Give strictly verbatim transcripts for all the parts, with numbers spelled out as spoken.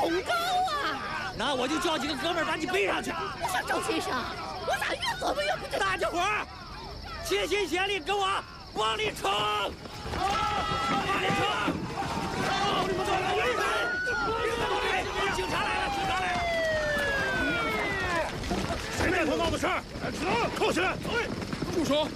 高啊！ 那我就叫几个哥们儿把你背上去。 我说周先生，我咋越琢磨越不对？ 大家伙儿，齐心协力，跟我往里冲！往里冲！警察来了！警察来了！ 谁带头闹的事儿？起来，扣起来！ 住手！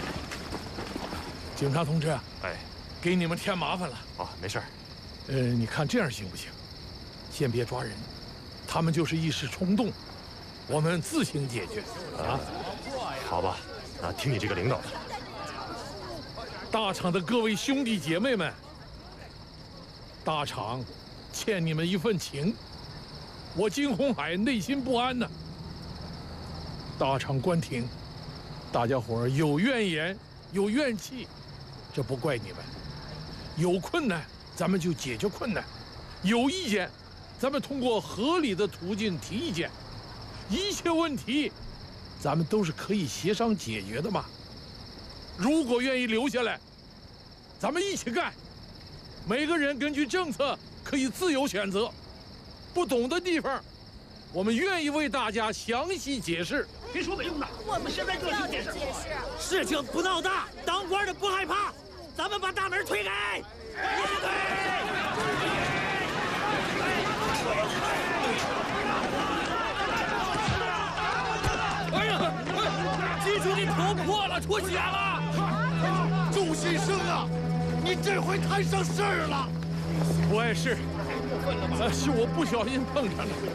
警察同志， 哎， 给你们添麻烦了。 哦，没事儿。 呃，你看这样行不行？先别抓人，他们就是一时冲动，我们自行解决。啊， 好吧，那听你这个领导的。 大厂的各位兄弟姐妹们，大厂欠你们一份情，我金红海内心不安呢。大厂关停，大家伙儿有怨言，有怨气，这不怪你们。有困难，咱们就解决困难；有意见，咱们通过合理的途径提意见。一切问题，咱们都是可以协商解决的嘛。如果愿意留下来，咱们一起干。每个人根据政策可以自由选择，不懂的地方，我们愿意为大家详细解释。 别说没用的，我们现在就要解释。 事情不闹大，当官的不害怕，咱们把大门推开。推！ 哎呀，记住你头破了，出血了！ 周先生啊，你这回摊上事儿了。 不碍事，呃，是我不小心碰上了。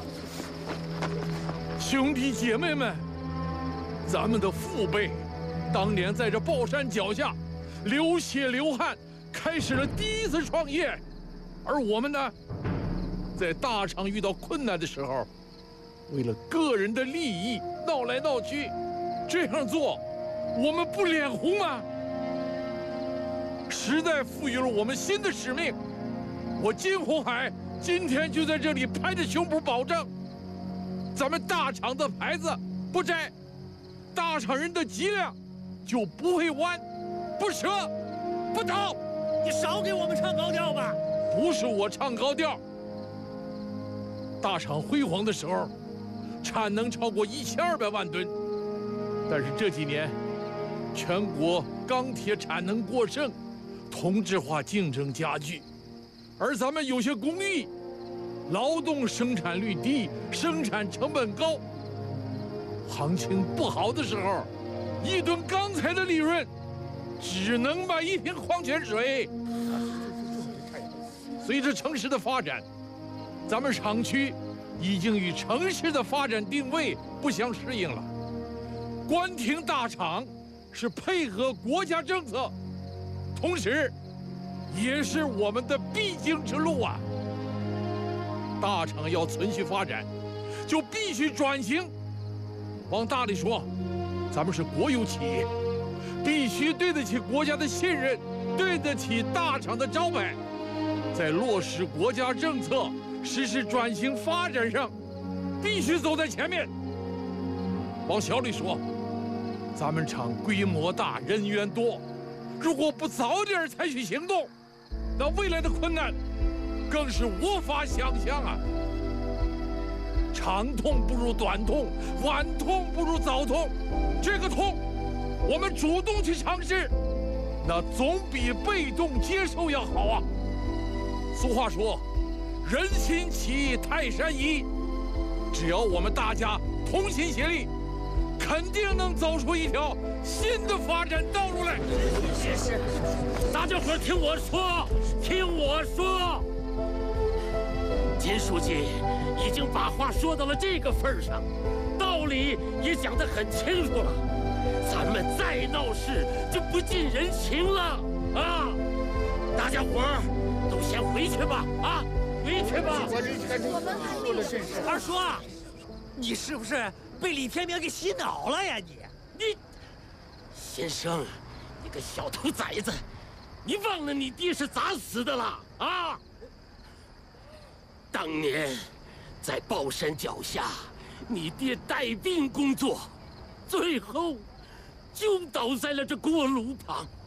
兄弟姐妹们，咱们的父辈当年在这豹山脚下流血流汗，开始了第一次创业，而我们呢，在大厂遇到困难的时候，为了个人的利益闹来闹去，这样做，我们不脸红吗？时代赋予了我们新的使命，我金红海今天就在这里拍着胸脯保证，咱们大厂的牌子不摘，大厂人的脊梁就不会弯，不折，不倒。 你少给我们唱高调吧！ 不是我唱高调，大厂辉煌的时候，产能超过一千二百万吨，但是这几年，全国钢铁产能过剩，同质化竞争加剧，而咱们有些工艺，劳动生产率低，生产成本高，行情不好的时候，一吨钢材的利润只能买一瓶矿泉水。随着城市的发展，咱们厂区已经与城市的发展定位不相适应了。关停大厂是配合国家政策，同时也是我们的必经之路啊。大厂要存续发展，就必须转型。往大里说，咱们是国有企业，必须对得起国家的信任，对得起大厂的招牌，在落实国家政策、实施转型发展上，必须走在前面。往小里说，咱们厂规模大，人员多，如果不早点采取行动，那未来的困难更是无法想象啊！长痛不如短痛，晚痛不如早痛。这个痛，我们主动去尝试，那总比被动接受要好啊！俗话说，人心齐，泰山移。只要我们大家同心协力，肯定能走出一条新的发展道路来。 是是，大家伙听我说，听我说。金书记已经把话说到了这个份上，道理也讲得很清楚了。咱们再闹事就不近人情了啊！大家伙儿都先回去吧，啊，回去吧。二叔啊，你是不是被李天明给洗脑了呀？你你，先生，你个小兔崽子，你忘了你爹是咋死的了啊？当年在豹山脚下，你爹带病工作，最后就倒在了这锅炉旁。